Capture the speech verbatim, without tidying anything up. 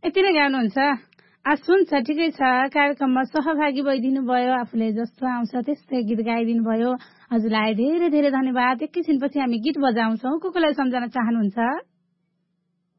यति नै गाउनुहुन्छ आज सुन्छ ठिकै छ कार्यक्रममा सहभागी भइदिनु भयो आफूले जस्तो आउँछ त्यस्तै गीत गाइदिनु भयो हजुरलाई धेरै धेरै धन्यवाद एकैछिनपछि हामी गीत बजाउँछौँ को कोलाई सम्झन चाहनुहुन्छ